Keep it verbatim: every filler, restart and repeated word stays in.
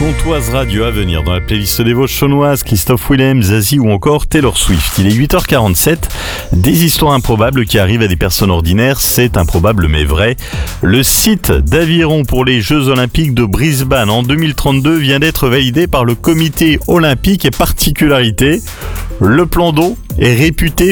Pontoise Radio à venir dans la playlist des Vosges chaunoises, Christophe Willem, Zazie ou encore Taylor Swift. Il est huit heures quarante-sept, des histoires improbables qui arrivent à des personnes ordinaires, c'est improbable mais vrai. Le site d'aviron pour les Jeux Olympiques de Brisbane en deux mille trente-deux vient d'être validé par le comité olympique et particularité, le plan d'eau est réputé